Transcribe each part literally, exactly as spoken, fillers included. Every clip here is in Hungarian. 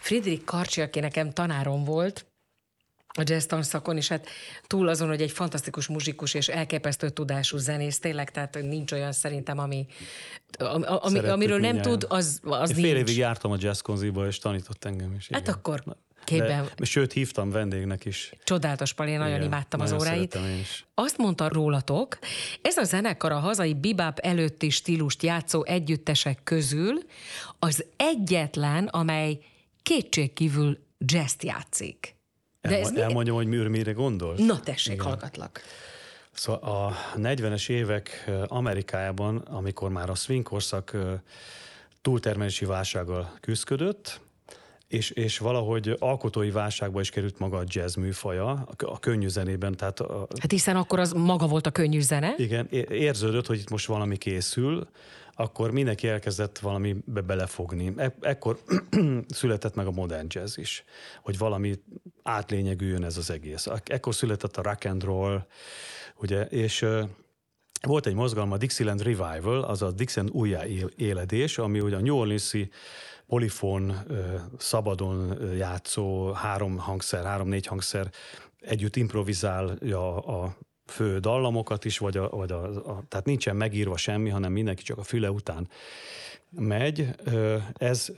Friedrich Karcsi, aki nekem tanárom volt, a jazz tanszakon, és hát túl azon, hogy egy fantasztikus muzsikus és elképesztő tudású zenész, tényleg, tehát nincs olyan szerintem, ami, ami amiről nem mindjárt. tud, az, az Én nincs. fél évig jártam a jazzkonziba, és tanított engem is. Hát igen. akkor képben. De, sőt, hívtam vendégnek is. Csodálatos, Pali, én nagyon Igen, imádtam nagyon az óráit. szerettem én is. Azt mondta rólatok, ez a zenekar a hazai bebop előtti stílust játszó együttesek közül az egyetlen, amely kétségkívül jazzt játszik. De Elma, ez elmondjam, hogy mire, mire gondolsz? Na tessék, igen. hallgatlak. Szóval a negyvenes évek Amerikájában, amikor már a swing korszak túltermelési válsággal küzdködött, és, és valahogy alkotói válságba is került maga a jazz műfaja, a könnyű zenében. Tehát a, hát hiszen akkor az maga volt a könnyű zene. Igen, érződött, hogy itt most valami készül, akkor mindenki elkezdett valamibe belefogni. Ekkor született meg a modern jazz is, hogy valami átlényegüljön ez az egész. Ekkor született a rock and roll, ugye, és volt egy mozgalom, a Dixieland Revival, az a Dixieland újjáéledés, ami ugye a New Orleans-i polifón, szabadon játszó három hangszer, három-négy hangszer együtt improvizálja a fő dallamokat is, vagy, a, vagy a, a, tehát nincsen megírva semmi, hanem mindenki csak a füle után megy. Ez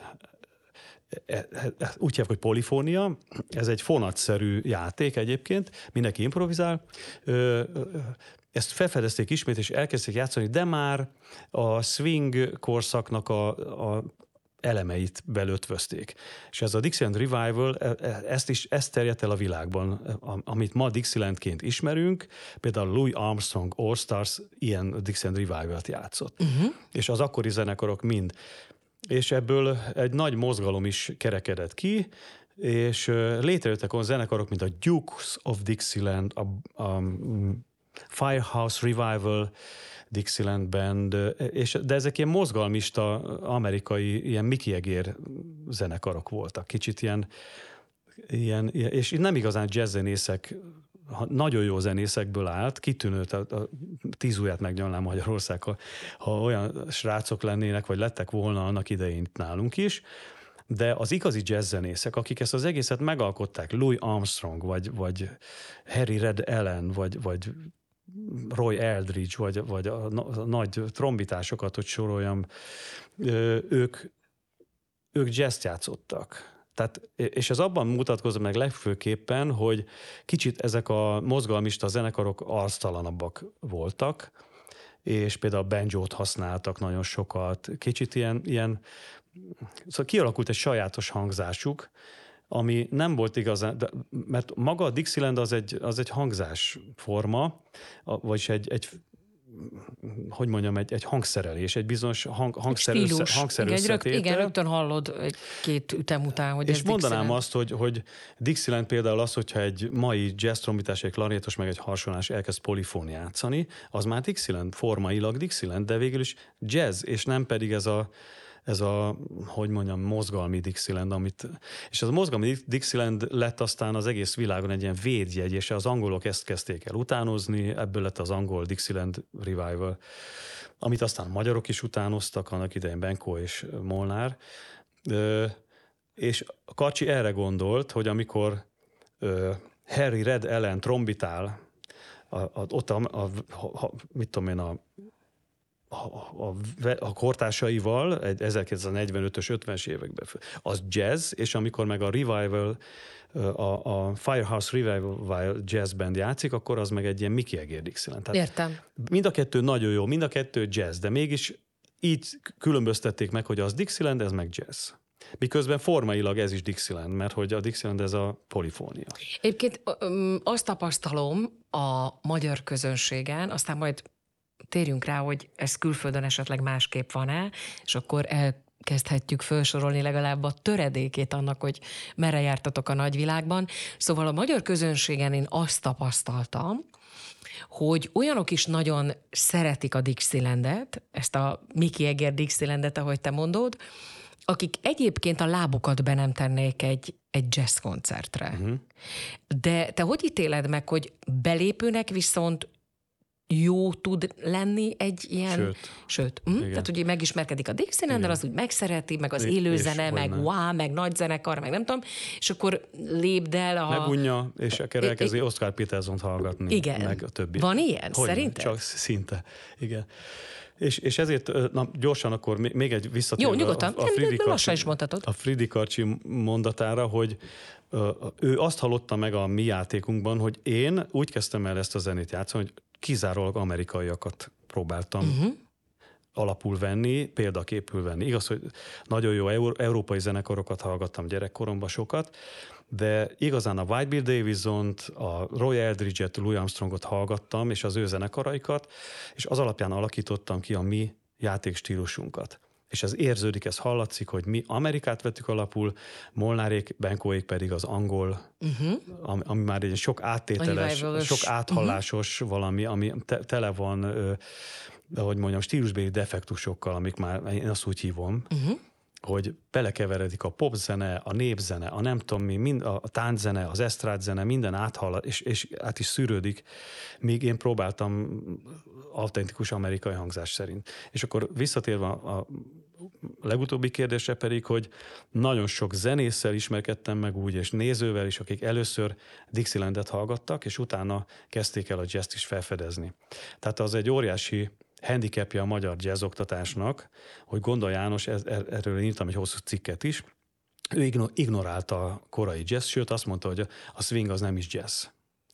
úgy hívják, hogy polifónia, ez egy fonatszerű játék egyébként, mindenki improvizál. Ezt felfedezték ismét, és elkezdték játszani, de már a swing korszaknak a, a elemeit belötvözték. És ez a Dixieland Revival, ezt is, ezt terjedt el a világban, amit ma Dixielandként ismerünk, például Louis Armstrong All Stars ilyen Dixieland Revival-t játszott. Uh-huh. És az akkori zenekarok mind. És ebből egy nagy mozgalom is kerekedett ki, és létrejöttek olyan zenekarok, mint a Dukes of Dixieland, a, a Firehouse Revival, Dixieland Band, és, de ezek ilyen mozgalmista, amerikai, ilyen Mickey Egér zenekarok voltak. Kicsit ilyen, ilyen és nem igazán jazzzenészek, nagyon jó zenészekből állt, kitűnő, a, a tíz ujját megnyalnám Magyarország, ha, ha olyan srácok lennének, vagy lettek volna annak idején nálunk is, de az igazi jazzzenészek, akik ezt az egészet megalkották, Louis Armstrong, vagy, vagy Harry Red Allen, vagy, vagy Roy Eldridge, vagy, vagy a, a nagy trombitásokat, hogy soroljam, ők, ők jazzt játszottak. Tehát, és ez abban mutatkozott meg legfőképpen, hogy kicsit ezek a mozgalmista zenekarok arctalanabbak voltak, és például a banjót használtak nagyon sokat. Kicsit ilyen, ilyen szóval kialakult egy sajátos hangzásuk, ami nem volt igazán, de, mert maga a Dixieland az egy, az egy hangzásforma, vagyis egy, egy hogy mondjam, egy, egy hangszerelés, egy bizonyos hang, hangszer össze, hangszerösszetétel. Igen, rögtön hallod egy-két ütem után, hogy és ez mondanám Dixieland. azt, hogy, hogy Dixieland például az, hogyha egy mai jazz trombitás, egy klarinétos, meg egy harsonás elkezd polifón játszani, az már Dixieland, formailag Dixieland, de végül is jazz, és nem pedig ez a ez a, hogy mondjam, mozgalmi Dixieland, amit, és ez a mozgalmi Dixieland lett aztán az egész világon egy ilyen védjegy, és az angolok ezt kezdték el utánozni, ebből lett az angol Dixieland Revival, amit aztán a magyarok is utánoztak, annak idején Benko és Molnár, és Karcsi erre gondolt, hogy amikor Harry Red Allen trombitál, a, a, ott a, a, a, mit tudom én, a A, a, a kortársaival, egy ezerkilencszáznegyvenötös, ötvenes években, az jazz, és amikor meg a Revival, a, a Firehouse Revival Jazz Band játszik, akkor az meg egy ilyen Mickey Egér Dixieland. Értem. Mind a kettő nagyon jó, mind a kettő jazz, de mégis így különböztették meg, hogy az Dixieland, ez meg jazz. Miközben formailag ez is Dixieland, mert hogy a Dixieland ez a polifónia. Egyébként azt tapasztalom a magyar közönségen, aztán majd térjünk rá, hogy ez külföldön esetleg másképp van-e, és akkor elkezdhetjük felsorolni legalább a töredékét annak, hogy merre jártatok a nagyvilágban. Szóval a magyar közönségen én azt tapasztaltam, hogy olyanok is nagyon szeretik a Dixielandet, ezt a Mickey Egér Dixielandet, ahogy te mondod, akik egyébként a lábukat be nem tennék egy, egy jazz koncertre. Uh-huh. De te hogy ítéled meg, hogy belépőnek viszont jó tud lenni egy ilyen... Sőt. Sőt. Hm? Tehát ugye megismerkedik a Dixielandnel, az úgy megszereti, meg az élőzene, meg wow, meg nagy zenekar, meg nem tudom, és akkor lépd el a... Megunja, és akkor elkezdi Oscar Petersont hallgatni. Igen. Meg a többi. Van ilyen, Hogyne? szerinted? Csak szinte. Igen. És, és ezért, na gyorsan akkor még egy visszatérve Jó, nyugodtan, a, a Fridi lassan is mondhatod. A Fridi Karcsi mondatára, hogy ő azt hallotta meg a mi játékunkban, hogy én úgy kezdtem el ezt a zenét játszani, hogy kizárólag amerikaiakat próbáltam uh-huh. alapul venni, példaképül venni. Igaz, hogy nagyon jó eur- európai zenekarokat hallgattam gyerekkoromban sokat, de igazán a White Bill Davison-t, a Roy Eldridge-et, Louis Armstrongot hallgattam, és az ő zenekaraikat, és az alapján alakítottam ki a mi játékstílusunkat. És ez érződik, ez hallatszik, hogy mi Amerikát vettük alapul, Molnárék, Benkóék pedig az angol, uh-huh. ami, ami már egy sok áttételes, sok áthallásos uh-huh. valami, ami te, tele van, ö, ahogy mondjam, stílusbéli defektusokkal, amik már, én azt úgy hívom, uh-huh. hogy belekeveredik a popzene, a népzene, a nem tudom mi, mind, a tánczene, az esztrádzene, minden áthall, és, és át is szűrődik, míg én próbáltam autentikus amerikai hangzás szerint. És akkor visszatérve a, a legutóbbi kérdésre pedig, hogy nagyon sok zenésszel ismerkedtem meg úgy, és nézővel is, akik először Dixielandet hallgattak, és utána kezdték el a jazzt is felfedezni. Tehát az egy óriási handicapja a magyar jazz oktatásnak, hogy Gondol János, ez, erről én írtam egy hosszú cikket is, ő ignorálta a korai jazz, sőt azt mondta, hogy a swing az nem is jazz.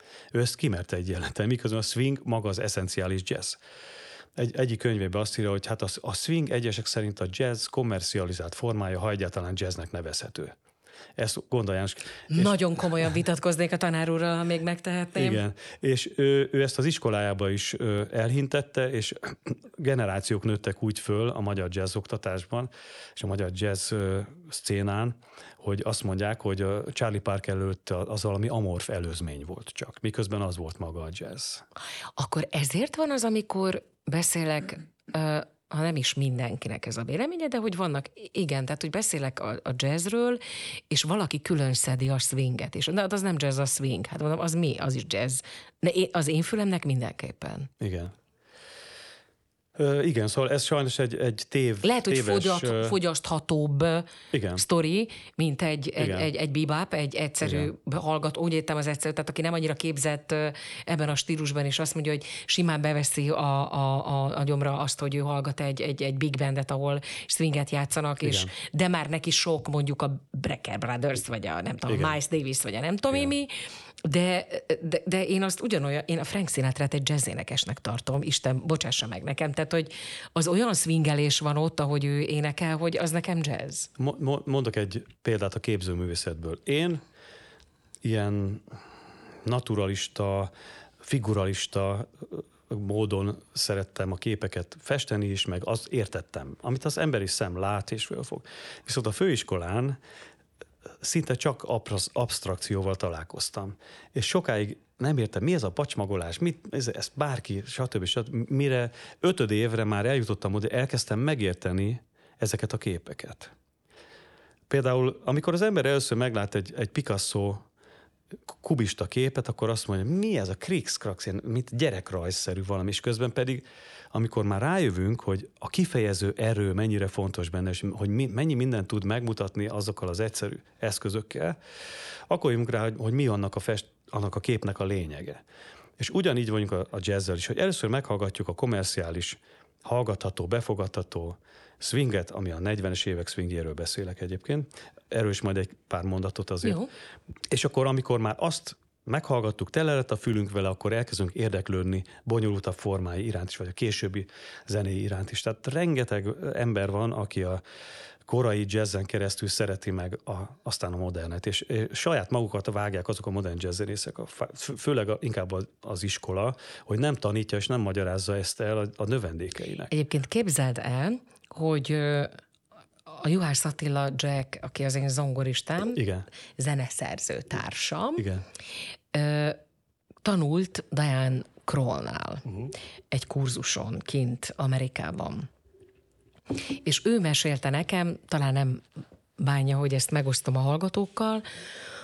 Ő ezt kimerte egy jelenten, miközben a swing maga az eszenciális jazz. Egy, egyik könyvében azt írja, hogy hát a, a swing egyesek szerint a jazz kommercializált formája, ha egyáltalán jazznek nevezhető. Ezt Gondol János. Nagyon komolyan vitatkoznék a tanár úrral, ha még megtehetném. Igen, és ő, ő ezt az iskolájába is elhintette, és generációk nőttek úgy föl a magyar jazz oktatásban, és a magyar jazz szcénán, hogy azt mondják, hogy a Charlie Parker előtt az valami amorf előzmény volt csak, miközben az volt maga a jazz. Akkor ezért van az, amikor beszélek... Uh, ha nem is mindenkinek ez a véleménye, de hogy vannak, igen, tehát hogy beszélek a, a jazzről, és valaki külön szedi a swinget, és de az nem jazz, a swing. Hát mondom, az mi? Az is jazz. De én, az én fülemnek mindenképpen. Igen. Ö, igen, szóval ez sajnos egy, egy tév. Lehet, hogy téves, fogyat, fogyaszthatóbb igen. sztori, mint egy, egy, egy, egy bebop, egy egyszerű igen. hallgató, úgy értem az egyszerű, tehát aki nem annyira képzett ebben a stílusban, és azt mondja, hogy simán beveszi a, a, a, a gyomra azt, hogy ő hallgat egy, egy, egy big bandet, ahol swinget játszanak, és, de már neki sok mondjuk a Brecker Brothers, vagy a nem tudom, Miles Davis, vagy a nem tudom mi, De, de, de én azt ugyanolyan, én a Frank Sinatrát egy jazzénekesnek tartom, Isten bocsássa meg nekem, tehát hogy az olyan swingelés van ott, ahogy ő énekel, hogy az nekem jazz. Mo- mondok egy példát a képzőművészetből. Én ilyen naturalista, figuralista módon szerettem a képeket festeni is, meg azt értettem, amit az emberi szem lát és fölfog. Viszont a főiskolán szinte csak absztrakcióval találkoztam. És sokáig nem értem, mi ez a pacsmagolás, mit, ez, ez bárki, stb. stb. Mire ötöd évre már eljutottam oda, elkezdtem megérteni ezeket a képeket. Például, amikor az ember először meglát egy, egy Picasso kubista képet, akkor azt mondja, mi ez a krix-krax, mint gyerekrajzszerű valami, és közben pedig, amikor már rájövünk, hogy a kifejező erő mennyire fontos benne, és hogy mi, mennyi mindent tud megmutatni azokkal az egyszerű eszközökkel, akkor jövünk rá, hogy, hogy mi annak a, fest, annak a képnek a lényege. És ugyanígy vagyunk a, a jazzzel is, hogy először meghallgatjuk a kommerciális, hallgatható, befogadható swinget, ami a negyvenes évek swingjéről beszélek egyébként, erről is majd egy pár mondatot azért. Jó. És akkor, amikor már azt meghallgattuk, tele lett a fülünk vele, akkor elkezdünk érdeklődni bonyolultabb formái iránt is, vagy a későbbi zenéi iránt is. Tehát rengeteg ember van, aki a korai jazzen keresztül szereti meg a, aztán a modernet, és, és saját magukat vágják azok a modern jazzzenészek, főleg a, inkább az, az iskola, hogy nem tanítja és nem magyarázza ezt el a, a növendékeinek. Egyébként képzeld el, hogy a Juhász Attila Jack, aki az én zongoristám, igen. zeneszerző társam, igen. tanult Diane Krollnál uh-huh. egy kurzuson kint Amerikában. És ő mesélte nekem, talán nem bánja, hogy ezt megosztom a hallgatókkal,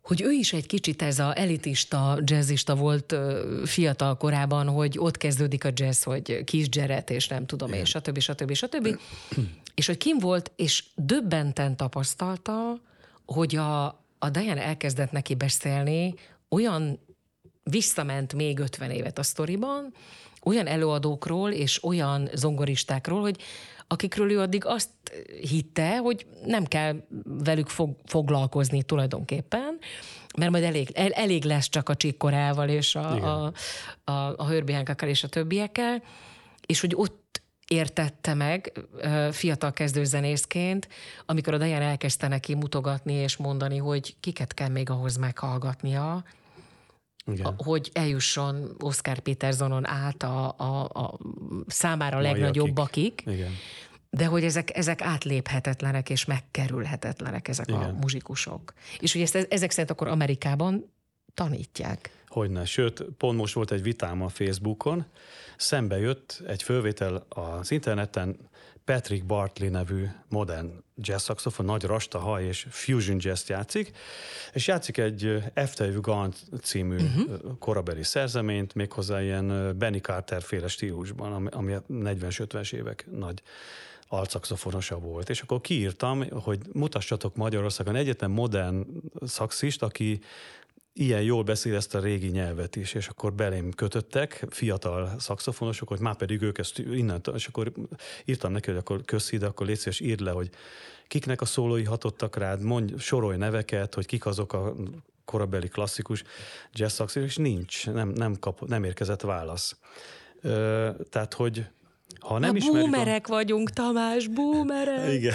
hogy ő is egy kicsit ez a elitista, jazzista volt fiatal korában, hogy ott kezdődik a jazz, hogy Keith Jarrett, és nem tudom én, stb. stb. stb. És hogy kim volt, és döbbenten tapasztalta, hogy a, a Diane elkezdett neki beszélni, olyan visszament még ötven évet a sztoriban, olyan előadókról és olyan zongoristákról, hogy akikről ő addig azt hitte, hogy nem kell velük fog, foglalkozni tulajdonképpen, mert majd elég, el, elég lesz csak a Chick Coreával és a, a, a, a Herbie Hancockkal és a többiekkel, és hogy ott értette meg fiatal kezdőzenészként, amikor a Diane elkezdte neki mutogatni és mondani, hogy kiket kell még ahhoz meghallgatnia, igen. hogy eljusson Oscar Petersonon át a, a, a számára legnagyobb akik, igen. de hogy ezek, ezek átléphetetlenek és megkerülhetetlenek ezek igen. a muzsikusok. És hogy ezt, ezek szerint akkor Amerikában tanítják. Hogyne. Sőt, pont most volt egy vitám a Facebookon, szembe jött egy fölvétel az interneten, Patrick Bartley nevű modern jazz szaxofon, nagy rasta haj és fusion jazz játszik, és játszik egy After You Gone című uh-huh. korabeli szerzeményt, méghozzá ilyen Benny Carter féle stílusban, ami, ami a negyvenes, ötvenes évek nagy altszaxofonosa volt. És akkor kiírtam, hogy mutassatok Magyarországon egyetlen modern szaxist, aki ilyen jól beszél ezt a régi nyelvet is, és akkor belém kötöttek fiatal szaxofonosok, hogy már pedig ők ezt innen, és akkor írtam neki, hogy akkor köszi, de akkor légy szíves, írd le, hogy kiknek a szólói hatottak rád, mondj, sorolj neveket, hogy kik azok a korabeli klasszikus jazz szaxofonok, és nincs, nem, nem, kap, nem érkezett válasz. Ö, tehát, hogy ha nem Na, boomerek a... vagyunk, Tamás, boomerek. Igen.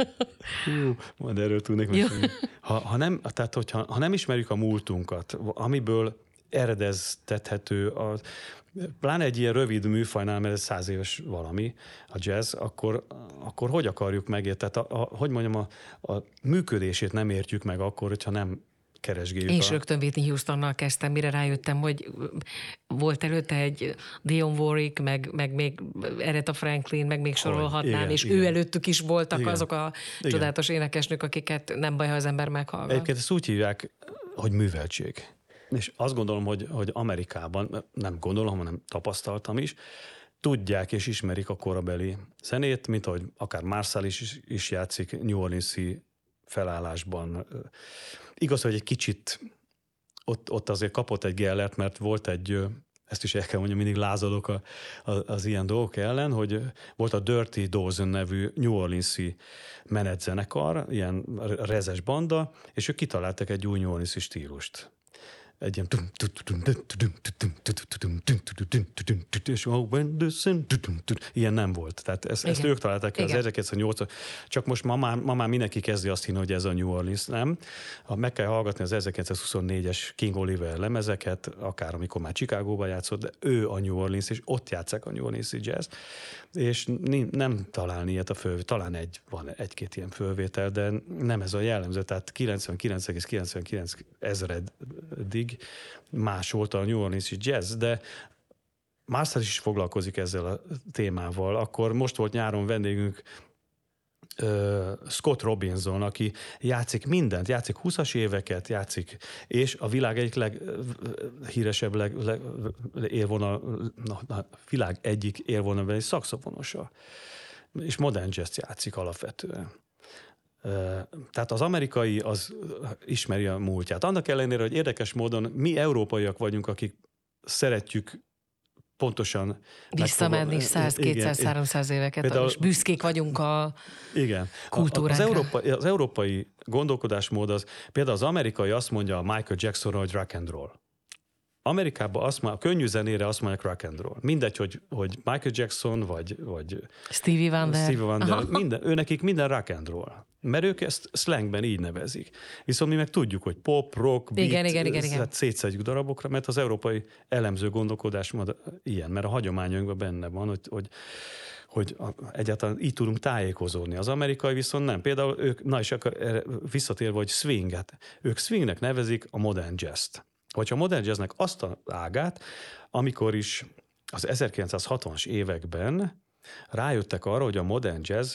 Hú, majd erről tudnék mesélni. Ha, ha, nem, tehát, hogyha, ha nem ismerjük a múltunkat, amiből eredeztethető, a, pláne egy ilyen rövid műfajnál, mert ez száz éves valami, a jazz, akkor, akkor hogy akarjuk megérteni? Tehát, a, a, hogy mondjam, a, a működését nem értjük meg akkor, hogyha nem keresgéljük. Én is a... rögtön Whitney Houstonnal kezdtem, mire rájöttem, hogy volt előtte egy Dionne Warwick, meg, meg még Aretha Franklin, meg még sorolhatnám, igen, és igen. ő előttük is voltak igen. azok a igen. csodálatos énekesnők, akiket nem baj, ha az ember meghallgat. Egyébként ezt úgy hívják, hogy műveltség. És azt gondolom, hogy, hogy Amerikában, nem gondolom, hanem tapasztaltam is, tudják és ismerik a korabeli zenét, mint ahogy akár Marsalis is, is játszik New Orleans-i felállásban. Igaz, hogy egy kicsit ott, ott azért kapott egy Gellert, mert volt egy, ezt is el kell mondjam, mindig lázadok a, a, az ilyen dolgok ellen, hogy volt a Dirty Dozen nevű New Orleans-i menetzenekar, ilyen rezes banda, és ők kitaláltak egy új New Orleans-i stílust. Egy ilyen és ilyen nem volt. Tehát ezt, ezt ők találták ki az ezerkilencszáznyolcvan. Csak most ma már, ma már mindenki kezdi azt hinni, hogy ez a New Orleans, nem. Meg kell hallgatni az ezerkilencszázhuszonnégyes King Oliver lemezeket, akár amikor már Chicagóban játszott, de ő a New Orleans, és ott játsszák a New Orleans-i jazz. És nem találni ilyet a fölvétel, talán egy, van egy-két ilyen fölvétel, de nem ez a jellemző. Tehát kilencvenkilenc egész kilencvenkilenc ezredig más volt a New Orleans-i jazz, de Marsalis is foglalkozik ezzel a témával. Akkor most volt nyáron vendégünk uh, Scott Robinson, aki játszik mindent, játszik húszas éveket, játszik, és a világ egyik leghíresebb, leg, leg, élvonal, na, na, világ egyik élvonalbeli szaxofonosa. És modern jazz játszik alapvetően. Tehát az amerikai az ismeri a múltját. Annak ellenére, hogy érdekes módon mi európaiak vagyunk, akik szeretjük pontosan visszamenni száz, kétszáz, háromszáz éveket, például, és büszkék vagyunk a igen. kultúránkra. Az európai, az európai gondolkodásmód az, például az amerikai azt mondja a Michael Jacksonra, hogy rock and roll. Amerikában azt mondja, a könnyű zenére azt mondják rock and roll. Mindegy, hogy, hogy Michael Jackson, vagy, vagy Stevie Wonder, Stevie Wonder minden, ő nekik minden rock and roll. Mert ők ezt slangben így nevezik. Viszont mi meg tudjuk, hogy pop, rock, beat, igen, igen, igen, igen. szétszedjük darabokra, mert az európai elemző gondolkodás ilyen, mert a hagyományainkban benne van, hogy, hogy hogy egyáltalán így tudunk tájékozódni. Az amerikai viszont nem. Például ők, na és akkor visszatérve, hogy swinget. Ők swingnek nevezik a modern jazz-t. Vagy a modern jazznek azt a ágát, amikor is az ezerkilencszázhatvanas években rájöttek arra, hogy a modern jazz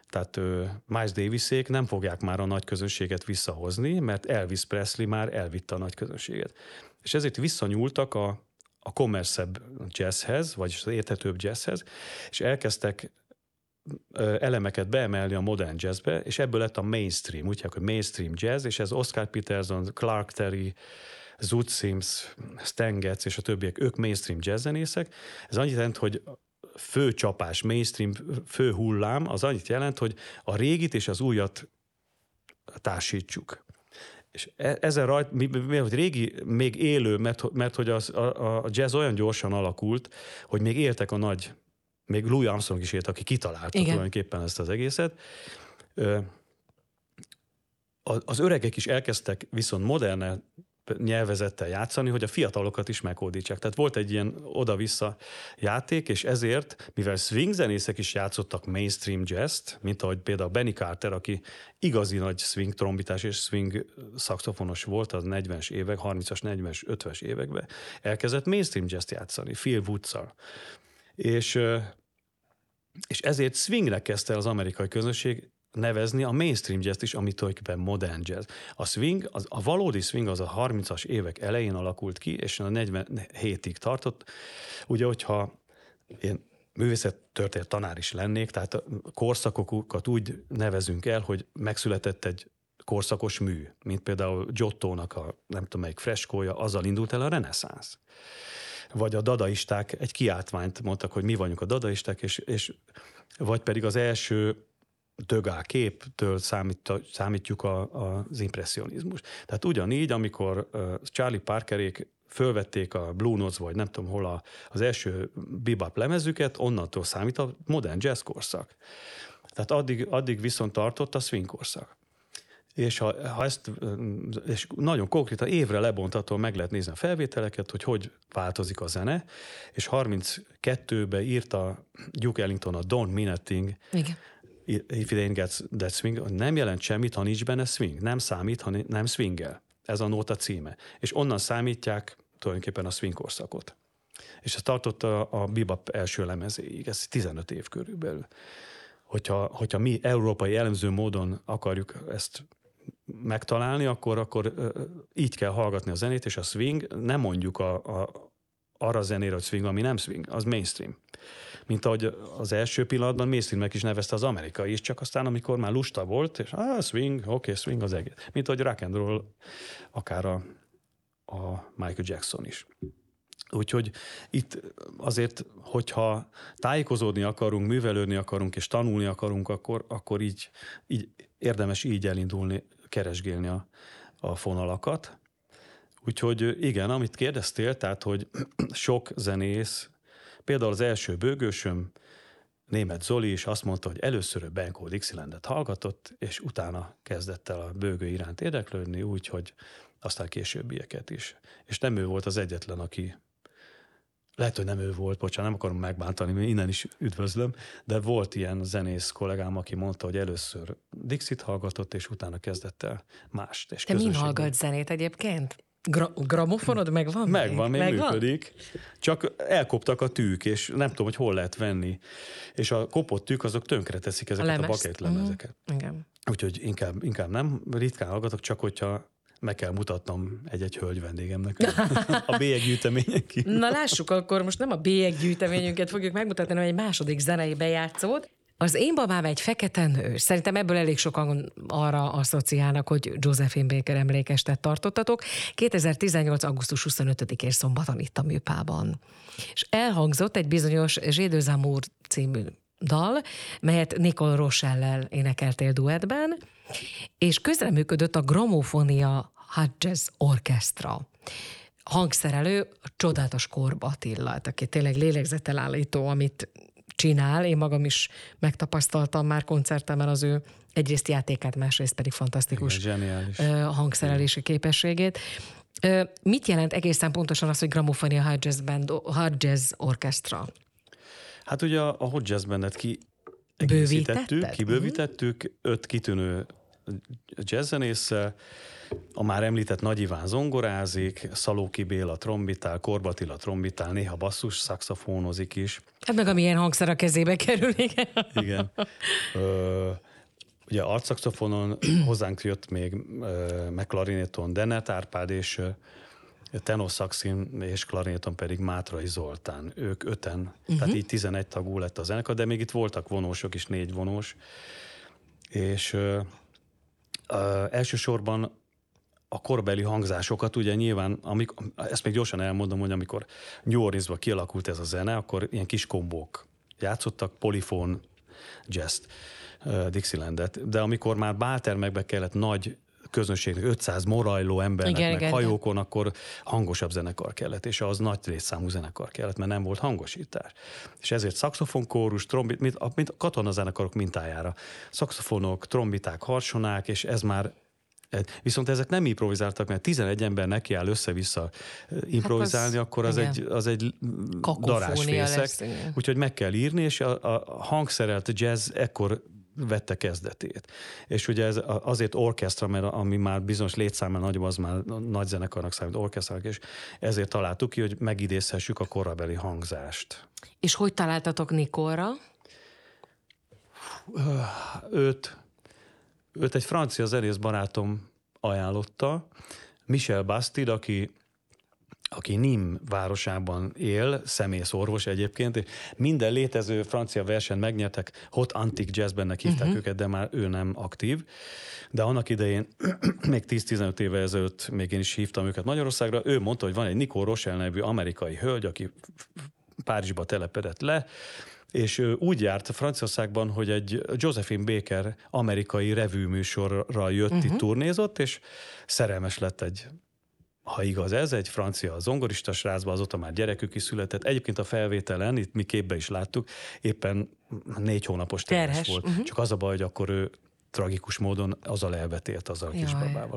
tehát uh, Miles Davisék nem fogják már a nagy közönséget visszahozni, mert Elvis Presley már elvitte a nagy közönséget. És ezért visszanyúltak a, a kommerszebb jazzhez, vagyis az érthetőbb jazzhez, és elkezdtek elemeket beemelni a modern jazzbe, és ebből lett a mainstream, úgy hívják, hogy mainstream jazz, és ez Oscar Peterson, Clark Terry, Zoot Sims, Stan Getz és a többiek, ők mainstream jazzzenészek. Ez annyit jelent, hogy fő csapás, mainstream, fő hullám, az annyit jelent, hogy a régit és az újat társítsuk. És ezen rajt, mivel régi még élő, mert, mert hogy az, a, a jazz olyan gyorsan alakult, hogy még éltek a nagy, még Louis Armstrong is élt, aki kitalálta Igen. tulajdonképpen ezt az egészet. Az öregek is elkezdtek viszont modern nyelvezettel játszani, hogy a fiatalokat is meghódítsák. Tehát volt egy ilyen oda-vissza játék, és ezért, mivel swing zenészek is játszottak mainstream jazzt, mint ahogy például Benny Carter, aki igazi nagy swing trombitás és swing szaxofonos volt az negyvenes évek, harmincas, negyvenes, ötvenes években, elkezdett mainstream jazzt játszani, Phil Woods-szal. És, és ezért swingnek kezdte az amerikai közönség nevezni a mainstream jazz is, amit tulajdonképpen modern jazz. A swing, az, a valódi swing az a harmincas évek elején alakult ki, és a negyvenhétig tartott. Ugye, hogyha én művészettörténet tanár is lennék, tehát a korszakokat úgy nevezünk el, hogy megszületett egy korszakos mű, mint például Giottónak a nem tudom melyik freskója, azzal indult el a reneszánsz. Vagy a dadaisták egy kiáltványt mondtak, hogy mi vagyunk a dadaisták, és, és vagy pedig az első Degas képtől számít, számítjuk a, a, az impresszionizmus. Tehát ugyanígy, amikor uh, Charlie Parkerék fölvették a Blue Notes, vagy nem tudom hol a, az első bebop lemezüket, onnantól számít a modern jazz korszak. Tehát addig, addig viszont tartott a swing korszak. És ha, ha ezt, és nagyon konkrétan évre lebonthatóan meg lehet nézni a felvételeket, hogy hogy változik a zene, és harminckettőben írta Duke Ellington a Don't Mean a Thing, Igen. If it ain't got that swing, nem jelent semmit, ha nincs benne swing. Nem számít, ha nem swingel. Ez a nóta címe. És onnan számítják tulajdonképpen a swing korszakot. És ez tartott a, a bebop első lemezéig. Ez tizenöt év körülbelül. Hogyha, hogyha mi európai elemző módon akarjuk ezt megtalálni, akkor, akkor így kell hallgatni a zenét, és a swing, nem mondjuk a, a, arra a zenére, hogy swing, ami nem swing, az mainstream. Mint ahogy az első pillanatban mainstreamnek is nevezte az amerikai is, csak aztán, amikor már lusta volt, és ah, swing, oké, okay, swing az egész. Mint ahogy rock and roll, akár a, a Michael Jackson is. Úgyhogy itt azért, hogyha tájékozódni akarunk, művelődni akarunk, és tanulni akarunk, akkor, akkor így, így érdemes így elindulni, keresgélni a, a fonalakat. Úgyhogy igen, amit kérdeztél, tehát, hogy sok zenész, például az első bőgősöm, Németh Zoli is azt mondta, hogy először a Benko Dixielandet hallgatott, és utána kezdett el a bőgő iránt érdeklődni, úgyhogy aztán későbbieket is. És nem ő volt az egyetlen, aki, lehet, hogy nem ő volt, bocsánat, nem akarom megbántani, mert innen is üdvözlöm, de volt ilyen zenész kollégám, aki mondta, hogy először Dixit hallgatott, és utána kezdett el mást. És te min hallgat zenét egyébként? Gra- gramofonod megvan? Megvan, még, még működik. Csak elkoptak a tűk, és nem tudom, hogy hol lehet venni. És a kopott tűk, azok tönkre teszik ezeket a, a bakett lemezeket. Mm, igen. Úgyhogy inkább, inkább nem, ritkán hallgatok, csak hogyha meg kell mutatnom egy-egy hölgy vendégemnek a bélyeggyűjteményen kívül. Na lássuk, akkor most nem a bélyeggyűjteményünket fogjuk megmutatni, hanem egy második zenei bejátszót. Az én babám egy fekete nő. Szerintem ebből elég sokan arra asszociálnak, hogy Josephine Baker emlékestet tartottatok. kétezer-tizennyolc. augusztus huszonötödikén szombaton itt a Műpában. És elhangzott egy bizonyos J'ai deux amours című dal, melyet Nicole Rochelle-lel énekeltél duettben, és közreműködött a Grammofonia Hadjez Orchestra. Hangszerelő a csodálatos Korb Attila, aki tényleg lélegzetelállító, amit csinál. Én magam is megtapasztaltam már koncertemen az ő egyrészt játékát, másrészt pedig fantasztikus igen, hangszerelési képességét. Mit jelent egészen pontosan az, hogy Grammofonia Hadjez Band, Hadjez Orchestra? Hát ugye a Hot Jazz Bandet ki egészítettük, kibővítettük, öt kitűnő jazzzenésszel, a már említett Nagy Iván zongorázik, Szalóki Béla trombitál, Korb Attila trombitál, néha basszus szaxofónozik is. Hát meg amilyen hangszer a kezébe kerül, igen. Igen. Ö, ugye altszaxofonon hozzánk jött még ö, meg klarinéton Denet Árpád, és ö, tenorszaxin és klarinéton pedig Mátrai Zoltán. Ők öten, uh-huh. tehát így tizenegy tagú lett a zenekar, de még itt voltak vonósok is, négy vonós. És ö, ö, elsősorban a korbeli hangzásokat, ugye nyilván, amik, ezt még gyorsan elmondom, hogy amikor New Orleansba kialakult ez a zene, akkor ilyen kis kombók játszottak, polifón, jazz, uh, Dixielandet, de amikor már báltermekbe kellett nagy közönségnek, ötszáz morajló embernek, igen, meg igen, hajókon, igen. akkor hangosabb zenekar kellett, és az nagy létszámú zenekar kellett, mert nem volt hangosítás. És ezért szaxofonkórus, trombit, mint, mint a katonazenekarok mintájára. Szaxofonok, trombiták, harsonák, és ez már viszont ezek nem improvizáltak, mert tizenegy ember neki áll össze-vissza improvizálni, hát az, akkor az igen. egy, az egy darásfészek. Úgyhogy meg kell írni, és a, a hangszerelt jazz ekkor vette kezdetét. És ugye ez azért orkesztra, mert ami már bizonyos létszámmal nagyobb, az már nagy zenekarnak számít orkesztrának, és ezért találtuk ki, hogy megidézhessük a korabeli hangzást. És hogy találtatok Nikolra? Őt Őt egy francia zenész barátom ajánlotta, Michel Bastide, aki, aki Nîmes városában él, személyszorvos egyébként, és minden létező francia versenyt megnyertek, Hot Antique Jazzbennek hívták uh-huh. őket, de már ő nem aktív. De annak idején, még tíz-tizenöt éve ezelőtt még én is hívtam őket Magyarországra, ő mondta, hogy van egy Nicole Rochelle nevű amerikai hölgy, aki Párizsba telepedett le, és úgy járt Franciaországban, hogy egy Josephine Baker amerikai revűműsorra jött, uh-huh. itt turnézott, és szerelmes lett egy, ha igaz ez, egy francia zongorista srácba, azóta már gyerekük is született. Egyébként a felvételen, itt mi képbe is láttuk, éppen négy hónapos terhes volt. Uh-huh. Csak az a baj, hogy akkor ő tragikus módon azzal elvetélt, azzal a kisbabával.